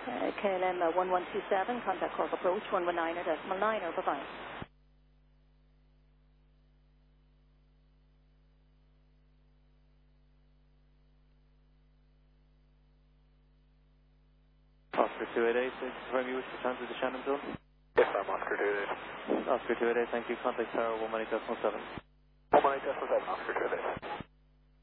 KLM 1127, contact Cork approach 119.9, bye-bye. Oscar 288, confirm you wish to transit the Shannon zone? Yes, I'm Oscar 288. Oscar 288, thank you. Contact tower 118.7. 118.7, Oscar 288.